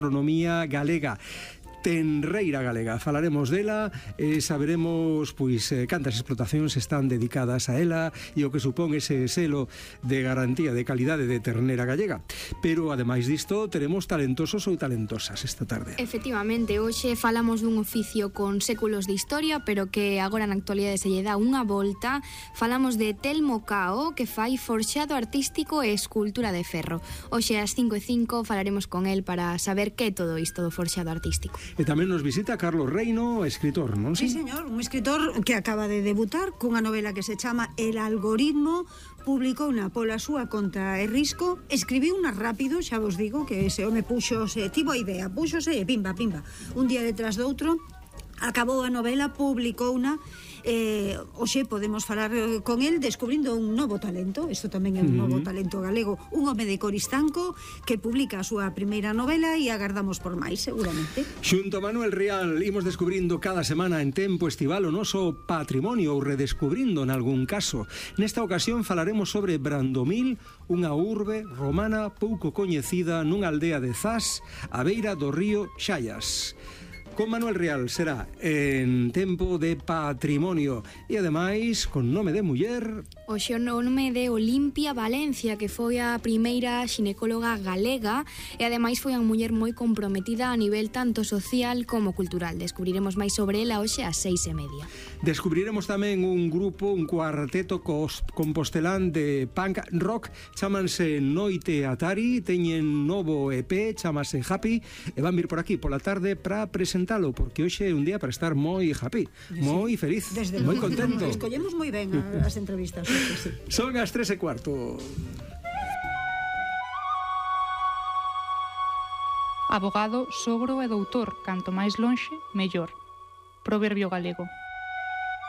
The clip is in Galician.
gastronomía galega. Tenreira Galega. Falaremos dela e saberemos cantas explotacións están dedicadas a ela e o que supón ese selo de garantía de calidade de ternera gallega. Pero, ademais disto, teremos talentosos ou talentosas esta tarde. Efectivamente, hoxe falamos dun oficio con séculos de historia, pero que agora na actualidade se lle dá unha volta. Falamos de Telmo Cao, que fai forxado artístico e escultura de ferro. Hoxe ás 5:05 falaremos con el para saber que é todo isto do forxado artístico. E tamén nos visita Carlos Reino, escritor, non? Sí, señor, un escritor que acaba de debutar cunha novela que se chama El algoritmo, publicou na pola súa conta e risco, escribiu unha rápido, xa vos digo, que ese home tivo a idea, púxose e pimba, un día detrás do outro, acabou a novela, publicou unha. Hoxe podemos falar con el descubrindo un novo talento. Isto tamén é un novo talento galego, un home de Coristanco que publica a súa primeira novela e agardamos por máis, seguramente. Xunto a Manuel Rial imos descubrindo cada semana en tempo estival o noso patrimonio ou redescubrindo nalgún caso. Nesta ocasión falaremos sobre Brandomil, unha urbe romana pouco coñecida nunha aldea de Zas, á beira do río Xallas. Con Manuel Rial será en tempo de patrimonio e ademais con nome de muller. Hoxe o nome de Olimpia Valencia, que foi a primeira xinecóloga galega e ademais foi unha muller moi comprometida a nivel tanto social como cultural. Descubriremos máis sobre ela hoxe ás 6:30. Descubriremos tamén un grupo, un cuarteto compostelán de punk rock, chámanse Noite Atari, teñen novo EP, chámase Happy, e van vir por aquí pola tarde para presentalo, porque hoxe é un día para estar moi happy, moi feliz, moi contento. Escollemos moi ben as entrevistas. Sí. Son as 3:15. Abogado, sogro e doutor, canto máis lonxe, mellor. Proverbio galego.